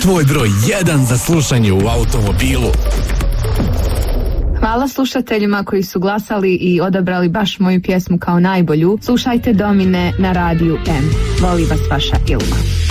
tvoj broj 1 za slušanje u automobilu. Hvala slušateljima koji su glasali i odabrali baš moju pjesmu kao najbolju. Slušajte Domine na Radiju M. Voli vas vaša Ilma.